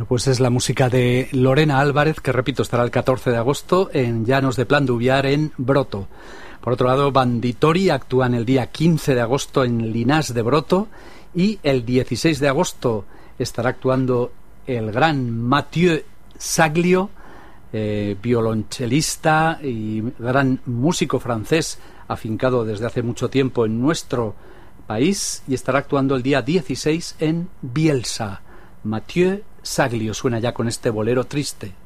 Pues es la música de Lorena Álvarez, que repito, estará el 14 de agosto en Llanos de Plan d'Uviar en Broto. Por otro lado, Banditori actúan el día 15 de agosto en Llinars de Broto y el 16 de agosto estará actuando el gran Mathieu Saglio, violonchelista y gran músico francés afincado desde hace mucho tiempo en nuestro país, y estará actuando el día 16 en Bielsa. Mathieu Saglio suena ya con este bolero triste.